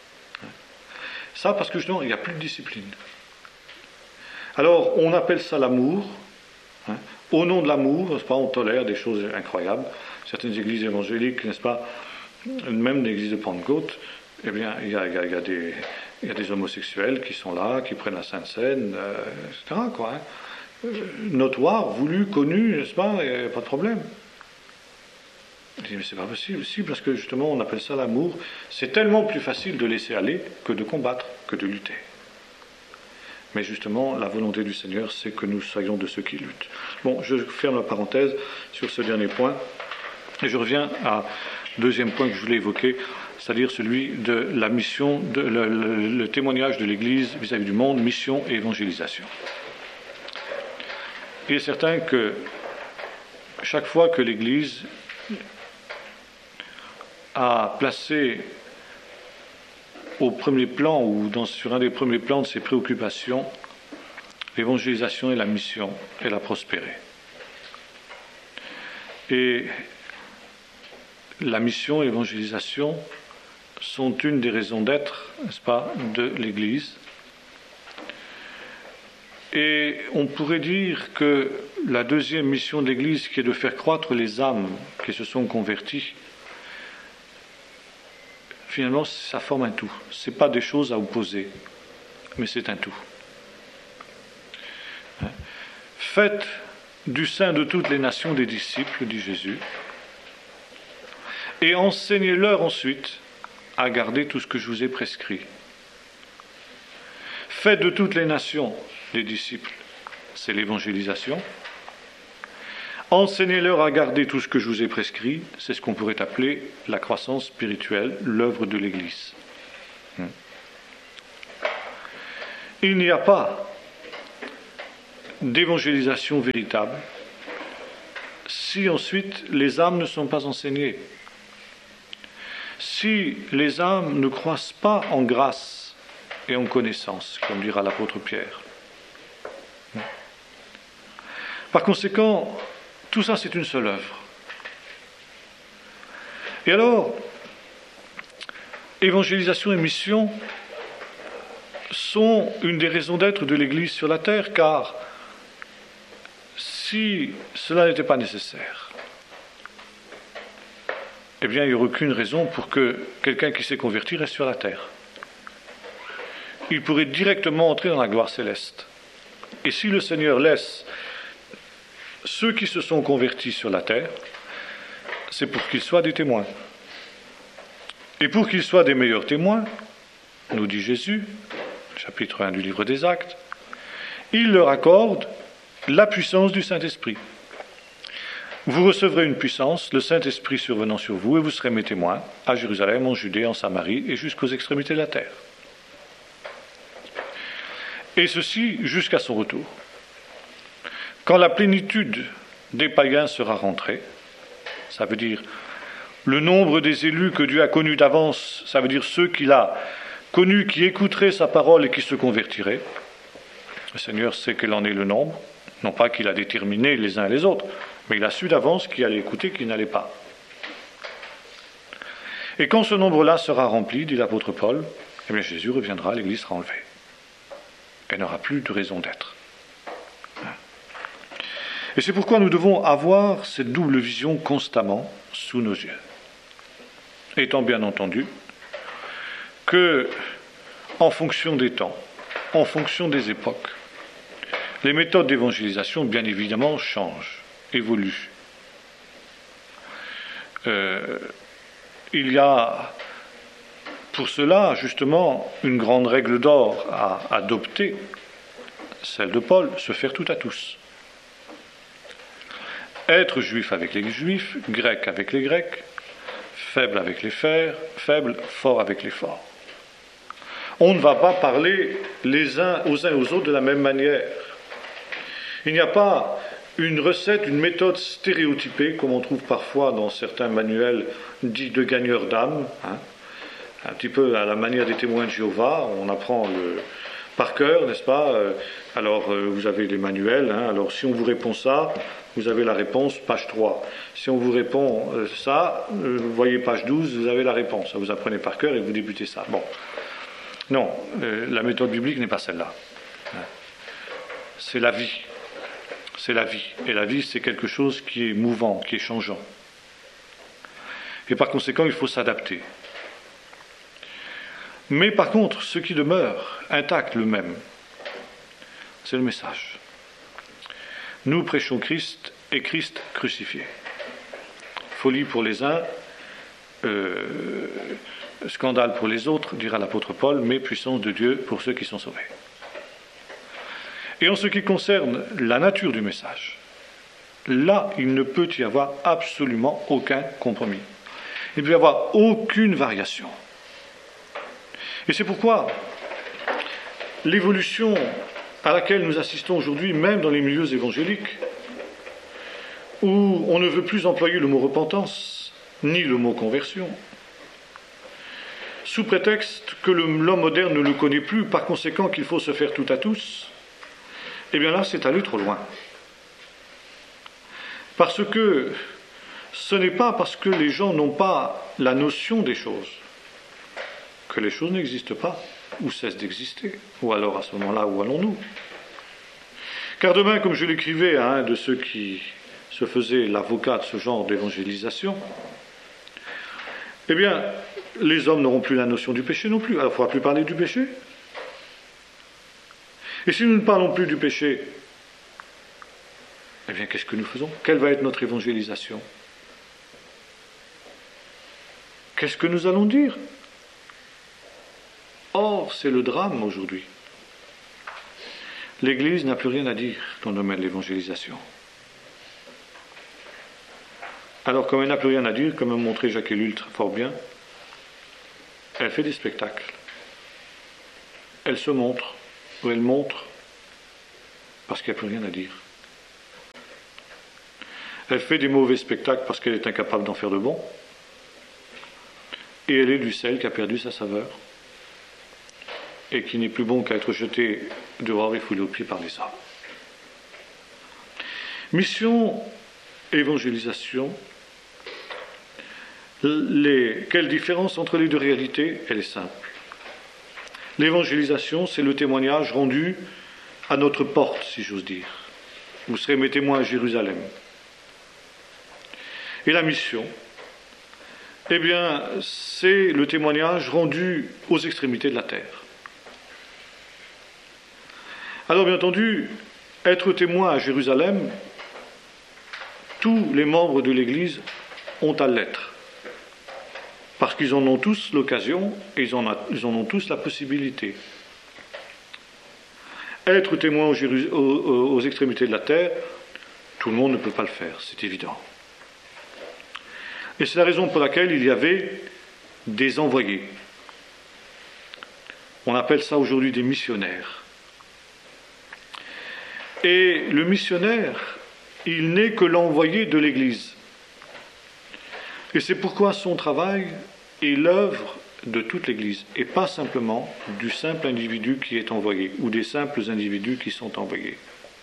[SPEAKER 1] Ça parce que justement, il n'y a plus de discipline. Alors, on appelle ça l'amour, hein. Au nom de l'amour, n'est-ce pas, on tolère des choses incroyables. Certaines églises évangéliques, n'est-ce pas, même l'église de Pentecôte, eh bien, il y a, il y a, il y a, des, il y a des homosexuels qui sont là, qui prennent la Sainte Seine, euh, et cetera, quoi, hein. Euh, notoire, voulu, connu, n'est-ce pas, il n'y a pas de problème. Je dis, mais c'est pas possible, si, parce que justement, on appelle ça l'amour. C'est tellement plus facile de laisser aller que de combattre, que de lutter. Mais justement, la volonté du Seigneur, c'est que nous soyons de ceux qui luttent. Bon, je ferme la parenthèse sur ce dernier point, et je reviens à deuxième point que je voulais évoquer, c'est-à-dire celui de la mission, de, le, le, le témoignage de l'Église vis-à-vis du monde, mission et évangélisation. Il est certain que chaque fois que l'Église a placé au premier plan, ou dans, sur un des premiers plans de ses préoccupations, l'évangélisation et la mission, elle a prospéré. Et la mission et l'évangélisation sont une des raisons d'être, n'est-ce pas, de l'Église. Et on pourrait dire que la deuxième mission de l'Église, qui est de faire croître les âmes qui se sont converties, finalement, ça forme un tout. Ce n'est pas des choses à opposer, mais c'est un tout. Faites du sein de toutes les nations des disciples, dit Jésus, et enseignez-leur ensuite à garder tout ce que je vous ai prescrit. Faites de toutes les nations des disciples, c'est l'évangélisation. Enseignez-leur à garder tout ce que je vous ai prescrit. C'est ce qu'on pourrait appeler la croissance spirituelle, l'œuvre de l'Église. Il n'y a pas d'évangélisation véritable si ensuite les âmes ne sont pas enseignées. Si les âmes ne croissent pas en grâce et en connaissance, comme dira l'apôtre Pierre. Par conséquent, tout ça c'est une seule œuvre. Et alors, évangélisation et mission sont une des raisons d'être de l'Église sur la terre, car si cela n'était pas nécessaire, eh bien, il n'y aurait aucune raison pour que quelqu'un qui s'est converti reste sur la terre. Il pourrait directement entrer dans la gloire céleste. Et si le Seigneur laisse ceux qui se sont convertis sur la terre, c'est pour qu'ils soient des témoins. Et pour qu'ils soient des meilleurs témoins, nous dit Jésus, chapitre un du livre des Actes, il leur accorde la puissance du Saint-Esprit. Vous recevrez une puissance, le Saint-Esprit survenant sur vous, et vous serez mes témoins à Jérusalem, en Judée, en Samarie et jusqu'aux extrémités de la terre. Et ceci jusqu'à son retour. Quand la plénitude des païens sera rentrée, ça veut dire le nombre des élus que Dieu a connus d'avance, ça veut dire ceux qu'il a connus, qui écouteraient sa parole et qui se convertiraient. Le Seigneur sait quel en est le nombre, non pas qu'il a déterminé les uns et les autres, mais il a su d'avance qui allait écouter, qui n'allait pas. Et quand ce nombre-là sera rempli, dit l'apôtre Paul, eh bien Jésus reviendra, l'Église sera enlevée. Elle n'aura plus de raison d'être. Et c'est pourquoi nous devons avoir cette double vision constamment sous nos yeux. Étant bien entendu que, en fonction des temps, en fonction des époques, les méthodes d'évangélisation, bien évidemment, changent, évoluent. Euh, il y a pour cela, justement, une grande règle d'or à adopter, celle de Paul, se faire tout à tous. Être juif avec les juifs, grec avec les grecs, faible avec les faibles, faible, fort avec les forts. On ne va pas parler les uns aux uns aux autres de la même manière. Il n'y a pas une recette, une méthode stéréotypée, comme on trouve parfois dans certains manuels dits de gagneurs d'âme, hein, un petit peu à la manière des témoins de Jéhovah, on apprend le, par cœur, n'est-ce pas? Alors, euh, vous avez les manuels, hein, alors si on vous répond ça, vous avez la réponse, page trois. Si on vous répond euh, ça, euh, vous voyez page douze, vous avez la réponse. Vous apprenez par cœur et vous débutez ça. Bon. Non, euh, la méthode biblique n'est pas celle-là. C'est la vie. C'est la vie. Et la vie, c'est quelque chose qui est mouvant, qui est changeant. Et par conséquent, il faut s'adapter. Mais par contre, ce qui demeure intact, le même, c'est le message. Nous prêchons Christ et Christ crucifié. Folie pour les uns, euh, scandale pour les autres, dira l'apôtre Paul, mais puissance de Dieu pour ceux qui sont sauvés. Et en ce qui concerne la nature du message, là, il ne peut y avoir absolument aucun compromis. Il ne peut y avoir aucune variation. Et c'est pourquoi l'évolution à laquelle nous assistons aujourd'hui, même dans les milieux évangéliques, où on ne veut plus employer le mot repentance, ni le mot conversion, sous prétexte que l'homme moderne ne le connaît plus, par conséquent qu'il faut se faire tout à tous, eh bien là, c'est aller trop loin. Parce que ce n'est pas parce que les gens n'ont pas la notion des choses que les choses n'existent pas, ou cessent d'exister, ou alors à ce moment-là, où allons-nous? Car demain, comme je l'écrivais à un de ceux qui se faisaient l'avocat de ce genre d'évangélisation, eh bien, les hommes n'auront plus la notion du péché non plus, alors il ne faudra plus parler du péché. Et si nous ne parlons plus du péché, eh bien, qu'est-ce que nous faisons? Quelle va être notre évangélisation? Qu'est-ce que nous allons dire? Or, c'est le drame aujourd'hui. L'Église n'a plus rien à dire dans le domaine de l'évangélisation. Alors, comme elle n'a plus rien à dire, comme a montré Jacques Ellul très fort bien, elle fait des spectacles. Elle se montre, ou elle montre, parce qu'elle n'a plus rien à dire. Elle fait des mauvais spectacles parce qu'elle est incapable d'en faire de bons. Et elle est du sel qui a perdu sa saveur et qui n'est plus bon qu'à être jeté dehors et foulé aux pieds par les hommes. Mission, évangélisation. Les, quelle différence entre les deux réalités? Elle est simple. L'évangélisation, c'est le témoignage rendu à notre porte, si j'ose dire. Vous serez mes témoins à Jérusalem. Et la mission, eh bien, c'est le témoignage rendu aux extrémités de la terre. Alors, bien entendu, être témoin à Jérusalem, tous les membres de l'Église ont à l'être, parce qu'ils en ont tous l'occasion et ils en, a, ils en ont tous la possibilité. Être témoin aux, aux, aux extrémités de la terre, tout le monde ne peut pas le faire, c'est évident. Et c'est la raison pour laquelle il y avait des envoyés. On appelle ça aujourd'hui des missionnaires. Et le missionnaire, il n'est que l'envoyé de l'Église. Et c'est pourquoi son travail est l'œuvre de toute l'Église, et pas simplement du simple individu qui est envoyé, ou des simples individus qui sont envoyés.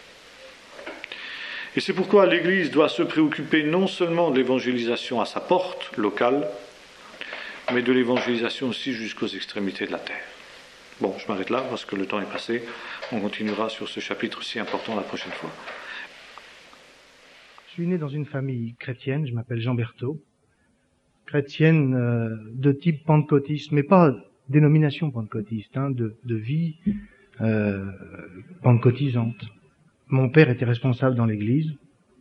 [SPEAKER 1] Et c'est pourquoi l'Église doit se préoccuper non seulement de l'évangélisation à sa porte locale, mais de l'évangélisation aussi jusqu'aux extrémités de la terre. Bon, je m'arrête là parce que le temps est passé. On continuera sur ce chapitre si important la prochaine fois.
[SPEAKER 2] Je suis né dans une famille chrétienne, je m'appelle Jean Berthaud. Chrétienne euh, de type pentecôtiste, mais pas dénomination pentecôtiste, hein, de, de vie euh, pentecôtisante. Mon père était responsable dans l'église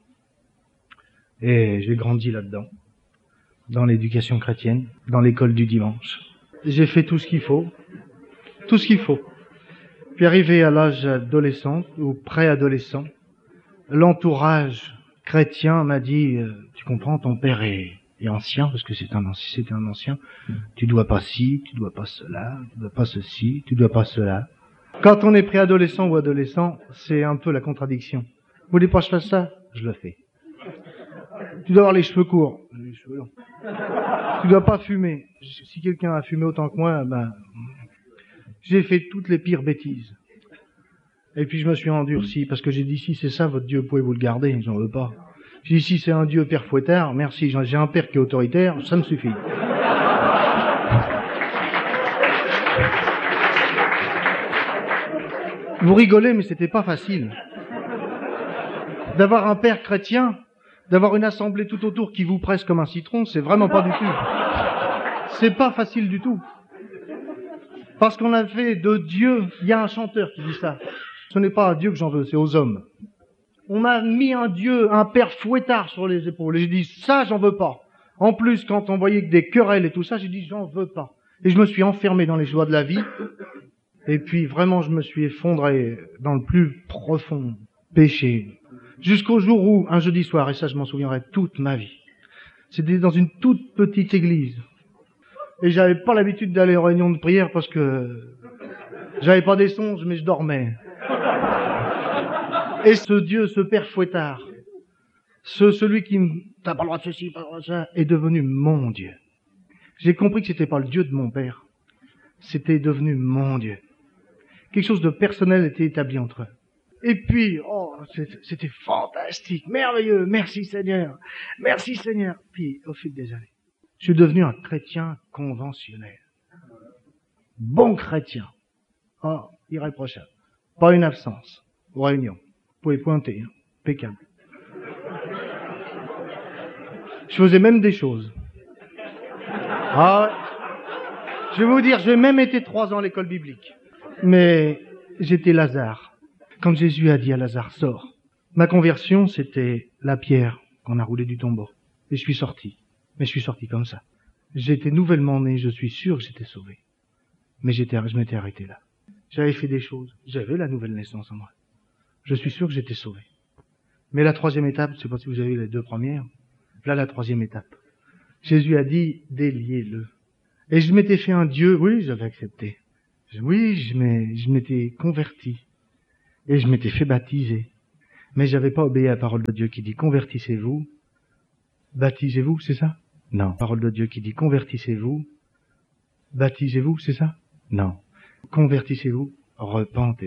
[SPEAKER 2] et j'ai grandi là-dedans, dans l'éducation chrétienne, dans l'école du dimanche. J'ai fait tout ce qu'il faut, tout ce qu'il faut. Puis arrivé à l'âge adolescent ou préadolescent, l'entourage chrétien m'a dit euh, « Tu comprends, ton père est, est ancien, parce que c'est un, c'était un ancien, tu dois pas ci, tu dois pas cela, tu dois pas ceci, tu dois pas cela. » Quand on est préadolescent ou adolescent, c'est un peu la contradiction. Vous voulez pas que je fasse ça? Je le fais. Tu dois avoir les cheveux courts. Les cheveux longs. Tu dois pas fumer. Si quelqu'un a fumé autant que moi, ben, j'ai fait toutes les pires bêtises. Et puis je me suis endurci parce que j'ai dit si c'est ça votre Dieu, pouvez-vous le garder? J'en veux pas. J'ai dit si c'est un Dieu père fouettard, merci. J'ai un père qui est autoritaire, ça me suffit. Vous rigolez, mais c'était pas facile. D'avoir un père chrétien, d'avoir une assemblée tout autour qui vous presse comme un citron, c'est vraiment pas du tout. C'est pas facile du tout. Parce qu'on a fait de Dieu, il y a un chanteur qui dit ça. Ce n'est pas à Dieu que j'en veux, c'est aux hommes. On m'a mis un Dieu, un père fouettard sur les épaules. Et j'ai dit, ça, j'en veux pas. En plus, quand on voyait que des querelles et tout ça, j'ai dit, j'en veux pas. Et je me suis enfermé dans les joies de la vie. Et puis vraiment, je me suis effondré dans le plus profond péché. Jusqu'au jour où, un jeudi soir, et ça je m'en souviendrai toute ma vie, c'était dans une toute petite église. Et j'avais pas l'habitude d'aller aux réunions de prière parce que j'avais pas des songes, mais je dormais. Et ce Dieu, ce père fouettard, ce, celui qui me, t'as pas le droit de ceci, pas le droit de ça, est devenu mon Dieu. J'ai compris que c'était pas le Dieu de mon père. C'était devenu mon Dieu. Quelque chose de personnel était établi entre eux. Et puis, oh, c'était fantastique, merveilleux, merci Seigneur, merci Seigneur. Puis, au fil des années, je suis devenu un chrétien conventionnel. Bon chrétien. Oh, irréprochable. Pas une absence aux réunions. Vous pouvez pointer, hein, impeccable. Je faisais même des choses. Ah, je vais vous dire, j'ai même été trois ans à l'école biblique. Mais j'étais Lazare. Quand Jésus a dit à Lazare, sors. Ma conversion, c'était la pierre qu'on a roulée du tombeau. Et je suis sorti. Mais je suis sorti comme ça. J'étais nouvellement né, je suis sûr que j'étais sauvé. Mais j'étais, je m'étais arrêté là. J'avais fait des choses. J'avais la nouvelle naissance en moi. Je suis sûr que j'étais sauvé. Mais la troisième étape, je ne sais pas si vous avez les deux premières, Là, la troisième étape. Jésus a dit, déliez-le. Et je m'étais fait un Dieu, oui, j'avais accepté. Oui, je m'ai- je m'étais converti. Et je m'étais fait baptiser. Mais j'avais pas obéi à la parole de Dieu qui dit, convertissez-vous. Baptisez-vous, c'est ça? Non. Parole de Dieu qui dit, convertissez-vous. Baptisez-vous, c'est ça? Non. Convertissez-vous, repentez.